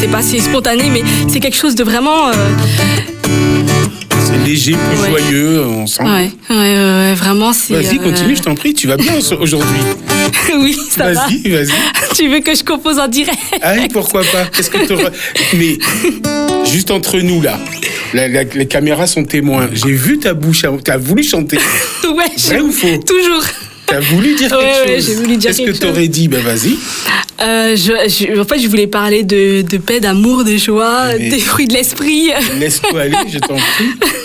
sais pas, c'est spontané, mais c'est quelque chose de vraiment... C'est léger, plus joyeux, on sent. Ouais, vraiment, c'est... Vas-y, continue, je t'en prie, tu vas bien aujourd'hui. Oui, ça va. Vas-y. Tu veux que je compose en direct? Ah oui, pourquoi pas. Qu'est-ce que Mais, juste entre nous, là, les caméras sont témoins. J'ai vu ta bouche, t'as voulu chanter. Ouais, vrai ou faux? Toujours. T'as voulu dire quelque chose. Ouais, j'ai voulu dire quelque chose. Qu'est-ce que t'aurais dit? Ben vas-y. En fait, je voulais parler de paix, d'amour, de joie, des fruits de l'esprit. Laisse-toi aller, je t'en prie.